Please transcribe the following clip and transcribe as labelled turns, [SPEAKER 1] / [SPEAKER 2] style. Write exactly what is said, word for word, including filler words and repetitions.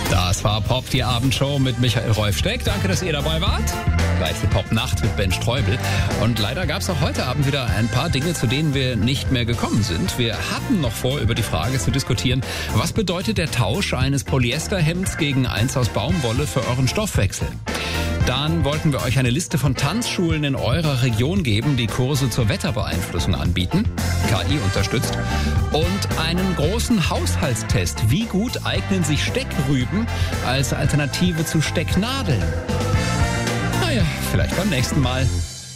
[SPEAKER 1] Das war Pop, die Abendshow mit Michael Rolf-Steck. Danke, dass ihr dabei wart. Gleich die Pop-Nacht mit Ben Streubel. Und leider gab es auch heute Abend wieder ein paar Dinge, zu denen wir nicht mehr gekommen sind. Wir hatten noch vor, über die Frage zu diskutieren, was bedeutet der Tausch eines Polyesterhemds gegen eins aus Baumwolle für euren Stoffwechsel? Dann wollten wir euch eine Liste von Tanzschulen in eurer Region geben, die Kurse zur Wetterbeeinflussung anbieten, K I unterstützt, und einen großen Haushaltstest. Wie gut eignen sich Steckrüben als Alternative zu Stecknadeln? Naja, vielleicht beim nächsten Mal.